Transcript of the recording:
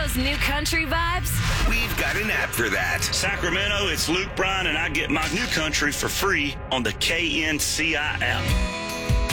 those new country vibes? We've got an app for that. Sacramento, it's Luke Bryan, and I get my new country for free on the KNCI app.